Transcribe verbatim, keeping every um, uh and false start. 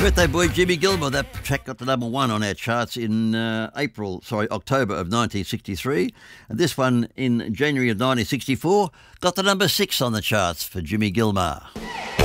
Birthday boy Jimmy Gilmore. That track got to number one on our charts in uh, April, sorry, October of nineteen sixty-three. And this one in January of nineteen sixty-four got to number six on the charts for Jimmy Gilmore.